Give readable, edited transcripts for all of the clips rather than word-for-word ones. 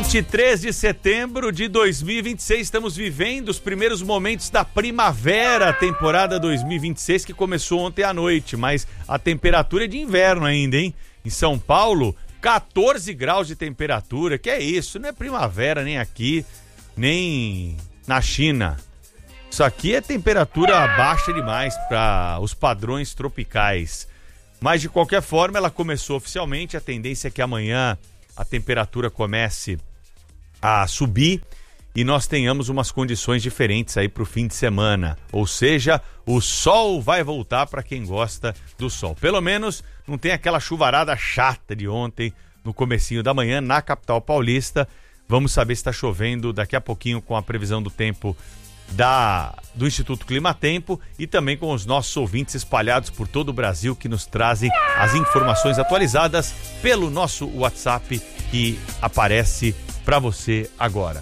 23 de setembro de 2026, estamos vivendo os primeiros momentos da primavera, temporada 2026, que começou ontem à noite, mas a temperatura é de inverno ainda, hein? Em São Paulo, 14 graus de temperatura, que é isso? Não é primavera nem aqui, nem na China. Isso aqui é temperatura baixa demais para os padrões tropicais. Mas, de qualquer forma, ela começou oficialmente. A tendência é que amanhã a temperatura comece a subir e nós tenhamos umas condições diferentes aí para o fim de semana. Ou seja, o sol vai voltar para quem gosta do sol. Pelo menos não tem aquela chuvarada chata de ontem no comecinho da manhã na capital paulista. Vamos saber se está chovendo daqui a pouquinho com a previsão do tempo do Instituto Climatempo e também com os nossos ouvintes espalhados por todo o Brasil que nos trazem as informações atualizadas pelo nosso WhatsApp que aparece para você agora.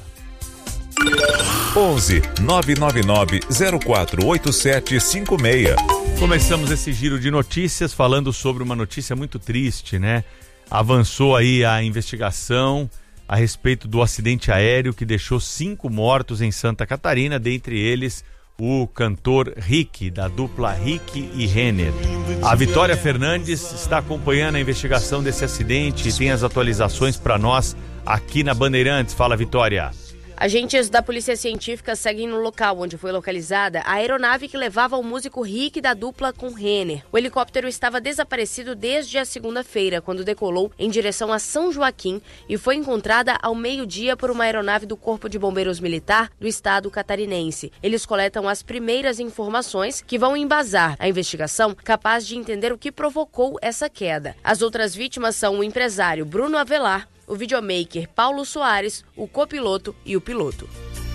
11 999 048756. Começamos esse giro de notícias falando sobre uma notícia muito triste, né? Avançou aí a investigação a respeito do acidente aéreo que deixou 5 mortos em Santa Catarina, dentre eles o cantor Rick, da dupla Rick e Renner. A Vitória Fernandes está acompanhando a investigação desse acidente e tem as atualizações para nós aqui na Bandeirantes. Fala, Vitória. Agentes da Polícia Científica seguem no local onde foi localizada a aeronave que levava o músico Rick da dupla com Renner. O helicóptero estava desaparecido desde a segunda-feira, quando decolou em direção a São Joaquim e foi encontrada ao meio-dia por uma aeronave do Corpo de Bombeiros Militar do estado catarinense. Eles coletam as primeiras informações que vão embasar a investigação, capaz de entender o que provocou essa queda. As outras vítimas são o empresário Bruno Avelar, o videomaker Paulo Soares, o copiloto e o piloto.